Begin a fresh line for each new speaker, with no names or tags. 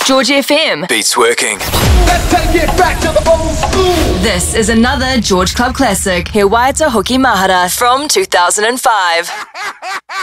George FM.
Beats working.
Let's take it back to the old school.
This is another George Club classic, He Waita Hoki Mahara from 2005.